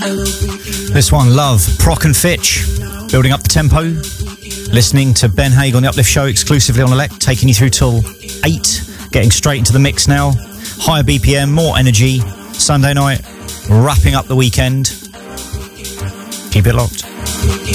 This one, Love, Proc and Fitch, building up the tempo. Listening to Ben Haig on The Uplift Show exclusively on Elect, taking you through till 8. Getting straight into the mix now. Higher BPM, more energy. Sunday night, wrapping up the weekend. Keep it locked.